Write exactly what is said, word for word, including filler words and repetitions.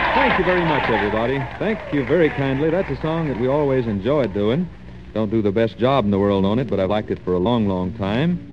Thank you very much, everybody. Thank you very kindly. That's a song that we always enjoyed doing. Don't do the best job in the world on it, but I've liked it for a long, long time.